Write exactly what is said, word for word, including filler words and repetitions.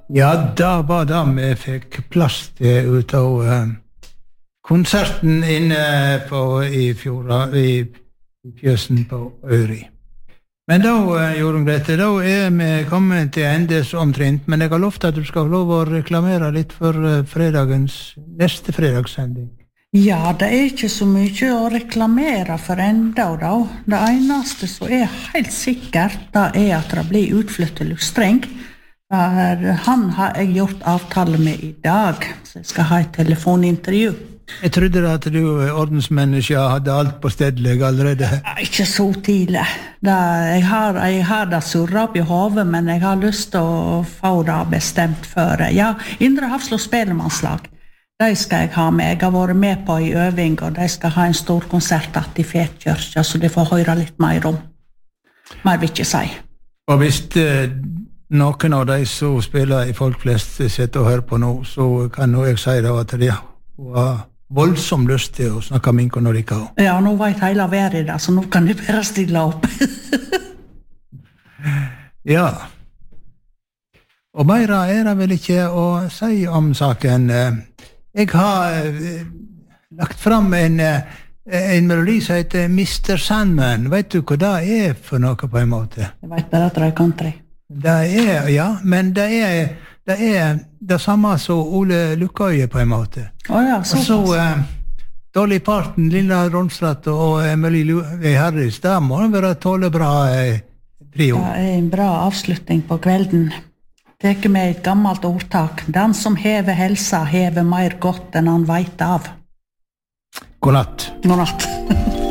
Ja, da var det vi fikk plass til ut av uh, konserten inne på, i, fjorda, i, i fjøsen på Øyri. Men da, uh, Jorunn Grete, da er vi kommet til endes omtrent, men jeg har lovt at du skal få lov å reklamere litt for uh, fredagens, neste fredagssending. Ja, det er ikke så mye å reklamere for enda da. Det eneste som er helt sikkert, det er at det blir utflyttet lustreng. Han har jeg gjort avtale med i dag, så jeg skal ha et telefonintervju. Jeg trodde at du ordensmenneske hadde alt på stedleg allerede. Ikke så tidlig. Det, jeg, har, jeg har det surret opp i hodet, men jeg har lyst til å få det bestemt før. Ja, Indre Hafslo spellemannslag. De skal jeg ha med. Jeg har vært med på i øving, og de skal ha en stor konsert i Fetkirka, så de får høre litt mer om. Mer vil ikke si. Og hvis eh, noen av de som spiller i Folk Flest sitter og hører på nå, så kan jeg si da at de har voldsom lyst til å snakke minko når de kan. Ja, nå vet hele verden det, så nå kan de bare stille opp. Ja. Og mer er det vel ikke å si om saken. Jeg har eh, lagt fram en, en melodi som heter mister Sandman. Vet du hva det er for noe på en måte? Jeg vet bare at det er country. Det er, ja, men det er det, er det samme som Ole Lukkøye på en måte. Å ja, så. Og så eh, Dolly Parton, Lilla Ronstadt og Emily Harris, det må være tåle bra eh, trio. Det er en bra avslutning på kvelden. Teker med et gammelt ordtak. Den som hever helsa, hever mer godt enn han vet av. God natt. God natt.